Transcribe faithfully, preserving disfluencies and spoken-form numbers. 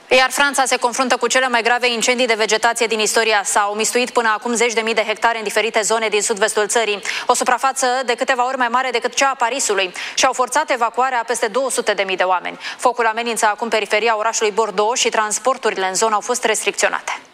Iar Franța se confruntă cu cele mai grave incendii de vegetație din istoria sa. Au mistuit până acum zeci de mii de hectare în diferite zone din sud-vestul țării, o suprafață de câteva ori mai mare decât cea a Parisului, și au forțat evacuarea a peste două sute de mii de oameni. Focul amenință acum periferia orașului Bordeaux și transporturile în zonă au fost restricționate.